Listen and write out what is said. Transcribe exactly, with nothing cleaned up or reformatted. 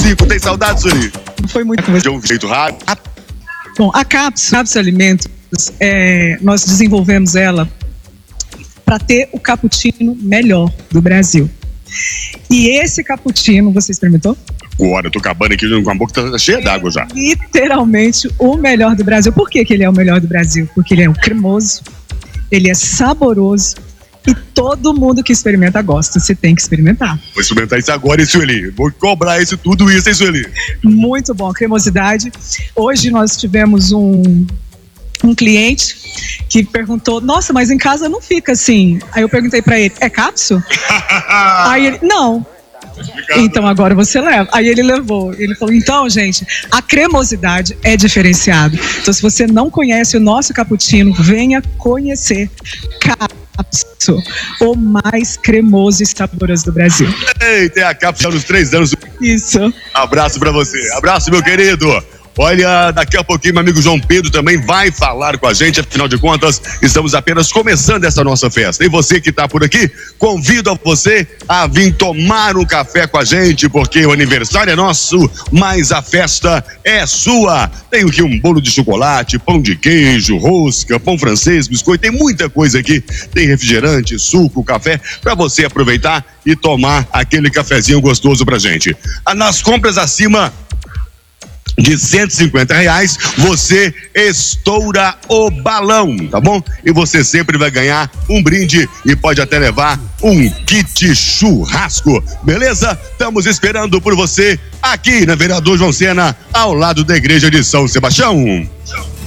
cinco. Tem saudade, Sueli? Foi muito De um jeito rápido. Bom, a Capsu, Capsu Alimentos, é, nós desenvolvemos ela para ter o cappuccino melhor do Brasil. E esse cappuccino, você experimentou? Agora, eu tô acabando aqui com a boca tá cheia d'água já. Literalmente o melhor do Brasil. Por que que ele é o melhor do Brasil? Porque ele é um cremoso, ele é saboroso e todo mundo que experimenta gosta. Você tem que experimentar. Vou experimentar isso agora, hein, Sueli? Vou cobrar isso, tudo isso, hein, Sueli? Muito bom, cremosidade. Hoje nós tivemos um, um cliente que perguntou, nossa, mas em casa não fica assim. Aí eu perguntei pra ele, é cápsula? Aí ele, não. Então agora você leva. Aí ele levou. Ele falou, então, gente, a cremosidade é diferenciada. Então, se você não conhece o nosso cappuccino, venha conhecer Capsu, o mais cremoso e saboroso do Brasil. Ei, tem a cápsula nos três anos. Isso. Abraço pra você. Abraço, meu querido. Olha, daqui a pouquinho meu amigo João Pedro também vai falar com a gente, afinal de contas, estamos apenas começando essa nossa festa. E você que está por aqui, convido a você a vir tomar um café com a gente, porque o aniversário é nosso, mas a festa é sua. Tem aqui um bolo de chocolate, pão de queijo, rosca, pão francês, biscoito, tem muita coisa aqui. Tem refrigerante, suco, café, para você aproveitar e tomar aquele cafezinho gostoso pra gente. Nas compras acima de cento e cinquenta reais, você estoura o balão, tá bom? E você sempre vai ganhar um brinde e pode até levar um kit churrasco, beleza? Estamos esperando por você aqui na Vereador João Sena, ao lado da Igreja de São Sebastião.